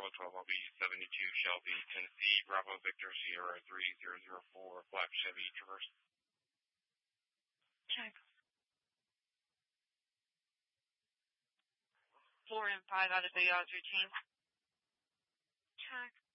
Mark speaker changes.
Speaker 1: Bravo 12 LB 72 Shelby, Tennessee, Bravo Victor Sierra 3004, Black Chevy Traverse.
Speaker 2: Check. 4 and 5 out of the odds routine. Check.